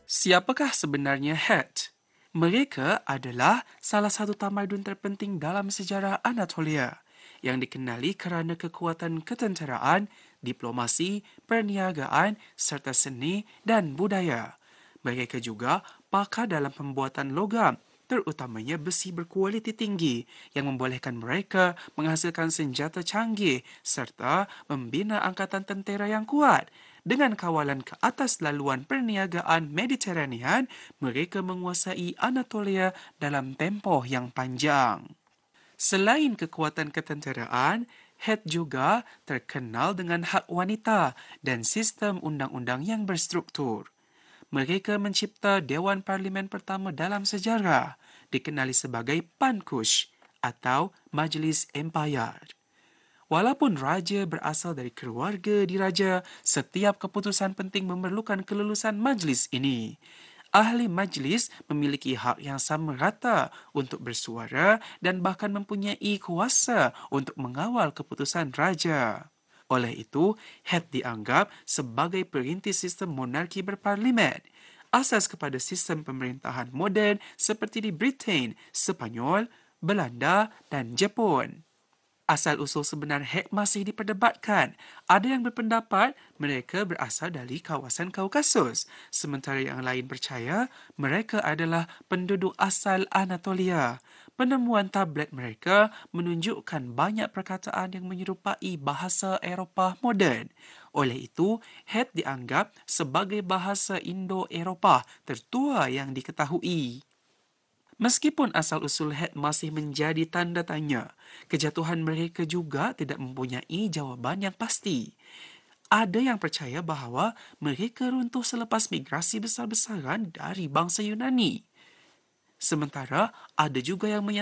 Siapakah sebenarnya Het? Mereka adalah salah satu tamadun terpenting dalam sejarah Anatolia yang dikenali kerana kekuatan ketenteraan, diplomasi, perniagaan serta seni dan budaya. Mereka juga pakar dalam pembuatan logam, terutamanya besi berkualiti tinggi yang membolehkan mereka menghasilkan senjata canggih serta membina angkatan tentera yang kuat. Dengan kawalan ke atas laluan perniagaan Mediterranean, mereka menguasai Anatolia dalam tempoh yang panjang. Selain kekuatan ketenteraan, Het juga terkenal dengan hak wanita dan sistem undang-undang yang berstruktur. Mereka mencipta Dewan Parlimen pertama dalam sejarah, dikenali sebagai Pankush atau Majlis Empayar. Walaupun raja berasal dari keluarga diraja, setiap keputusan penting memerlukan kelulusan majlis ini. Ahli majlis memiliki hak yang sama rata untuk bersuara dan bahkan mempunyai kuasa untuk mengawal keputusan raja. Oleh itu, Het dianggap sebagai perintis sistem monarki berparlimen. Asas kepada sistem pemerintahan moden seperti di Britain, Sepanyol, Belanda dan Jepun. Asal-usul sebenar Het masih diperdebatkan. Ada yang berpendapat mereka berasal dari kawasan Kaukasus, sementara yang lain percaya mereka adalah penduduk asal Anatolia. Penemuan tablet mereka menunjukkan banyak perkataan yang menyerupai bahasa Eropah moden. Oleh itu, Het dianggap sebagai bahasa Indo-Eropah tertua yang diketahui. Meskipun asal-usul Het masih menjadi tanda tanya, kejatuhan mereka juga tidak mempunyai jawaban yang pasti. Ada yang percaya bahawa mereka runtuh selepas migrasi besar-besaran dari bangsa Yunani. Sementara ada juga yang